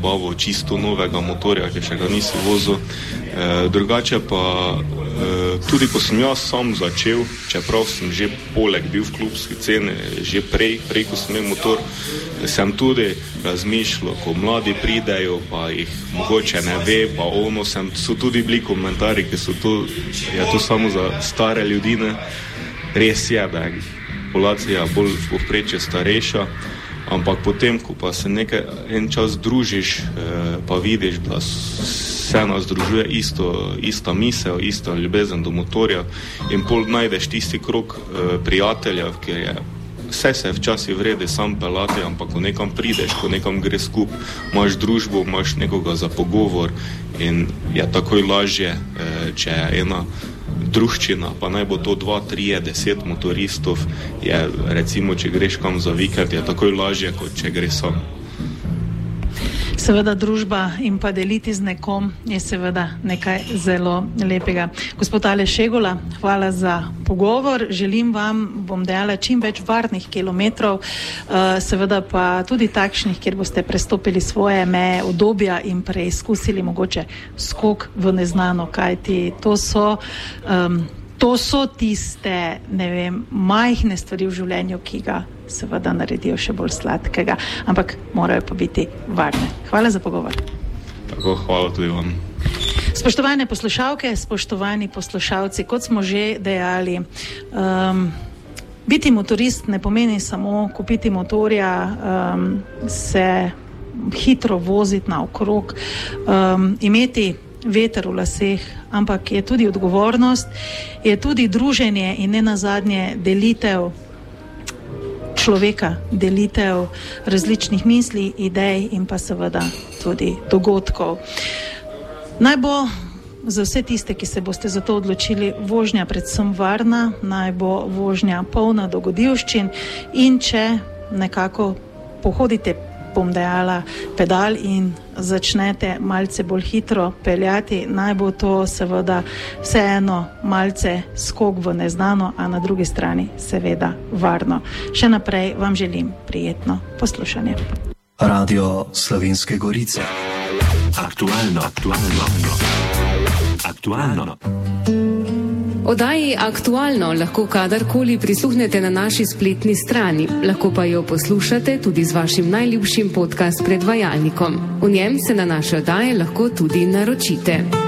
nabavo čisto novega motorja, ki še ga nisi vozil. Drugače pa tudi ko sem jaz sam začel, čeprav sem že poleg bil v klubski ceni, že prej ko sem imel motor, sem tudi razmišljal, ko mladi pridejo, pa jih mogoče ne ve, pa ono, so tudi bili komentarji, ki so je to samo za stare ljudi, ne. Res je, da je populacija bolj v povprečju starejša, ampak potem, ko pa se en čas družiš, pa vidiš, da se nas združuje ista misel, ista ljubezen do motorja in pol najdeš tisti krog prijateljev, ker je vse se včasih vredi sam pelati, ampak ko nekam prideš, ko nekam gre skup, imaš družbo, imaš nekoga za pogovor in je takoj lažje, če je ena druščina, pa naj bo to 2, 3, 10 motoristov, je recimo, če greš kam za vikend, je takoj lažje, kot če greš sam. Seveda družba in pa deliti z nekom je seveda nekaj zelo lepega. Gospod Aleš Šegula, hvala za pogovor. Želim vam, bom dejala, čim več varnih kilometrov, seveda pa tudi takšnih, kjer boste prestopili svoje meje obdobja in preizkusili mogoče skok v neznano, kajti to so tiste, ne vem, majhne stvari v življenju, ki ga seveda naredijo še bolj sladkega, ampak morajo pa biti varne. Hvala za pogovor. Tako, hvala tudi vam. Spoštovane poslušalke, spoštovani poslušalci, kot smo že dejali, biti motorist ne pomeni samo kupiti motorja, se hitro voziti naokrog, imeti veter v laseh, ampak je tudi odgovornost, je tudi druženje in ne nazadnje delitev človeka, delitev različnih misli, idej in pa seveda tudi dogodkov. Naj bo za vse tiste, ki se boste za to odločili, vožnja predvsem varna, naj bo vožnja polna dogodivščin in če nekako pohodite, bom dejala, pedal in začnete malce bolj hitro peljati, naj bo to seveda vseeno malce skok v neznano, a na drugi strani seveda varno. Še naprej vam želim prijetno poslušanje. Radio Slovenske Gorice. Aktualno. Oddaji Aktualno lahko kadarkoli prisluhnete na naši spletni strani, lahko pa jo poslušate tudi z vašim najljubšim podcast predvajalnikom. V njem se na naše oddaje lahko tudi naročite.